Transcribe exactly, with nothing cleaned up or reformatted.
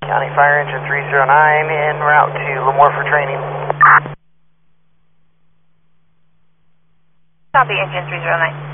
County Fire Engine three zero nine en route to Lemoore for training. Copy, Engine three zero nine.